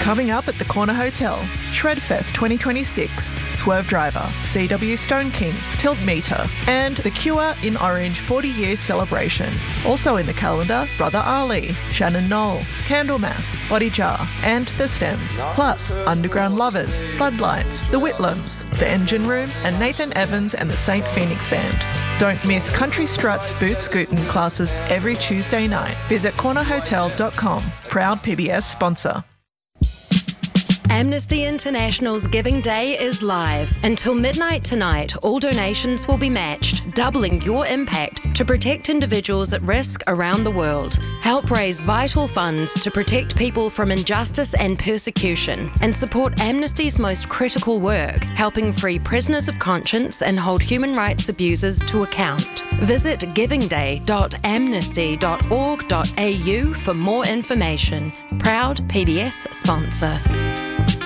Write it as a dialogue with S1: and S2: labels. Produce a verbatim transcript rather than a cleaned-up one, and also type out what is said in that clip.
S1: Coming up at the Corner Hotel, Shredfest twenty twenty-six, Swerve Driver, C W Stone King, Tilt Meter, and The Cure in Orange forty years celebration. Also in the calendar, Brother Ali, Shannon Knoll, Candlemass, Body Jar, and The Stems. Plus, Underground Lovers, Floodlights, The Whitlams, The Engine Room, and Nathan Evans and the Saint Phoenix Band. Don't miss Country Struts Boot Scootin' classes every Tuesday night. Visit corner hotel dot com, proud P B S sponsor.
S2: Amnesty International's Giving Day is live. Until midnight tonight, all donations will be matched, doubling your impact to protect individuals at risk around the world. Help raise vital funds to protect people from injustice and persecution, and support Amnesty's most critical work, helping free prisoners of conscience and hold human rights abusers to account. Visit giving day dot amnesty dot org dot a u for more information. Proud P B S sponsor.